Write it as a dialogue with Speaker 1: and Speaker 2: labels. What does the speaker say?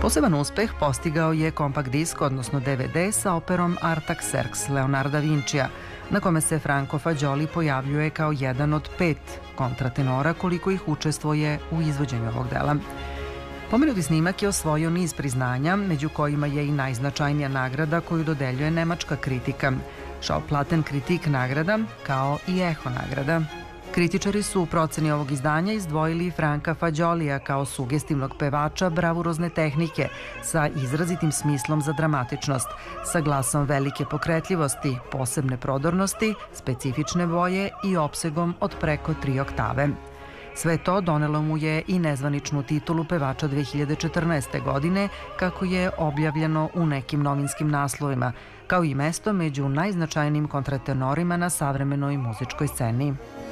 Speaker 1: Poseban uspeh postigao je kompakt disk, odnosno DVD, sa operom Artaxerxes Leonarda Vincija, na kome se Franco Fagioli pojavljuje kao jedan od 5 kontratenora koliko ih učestvuje u izvođenju ovog dela. Pomenuti snimak je osvojio niz priznanja, među kojima je i najznačajnija nagrada koju dodeljuje nemačka kritika, Schallplatenkritik nagrada, kao i Eho nagrada. Kritičari su u proceni ovog izdanja izdvojili Franka Fagiolija kao sugestivnog pevača bravurozne tehnike sa izrazitim smislom za dramatičnost, sa glasom velike pokretljivosti, posebne prodornosti, specifične boje i opsegom od preko 3 oktave. Sve to donelo mu je i nezvaničnu titulu pevača 2014. godine, kako je objavljeno u nekim novinskim naslovima, kao i mesto među najznačajnijim kontratenorima na savremenoj muzičkoj sceni.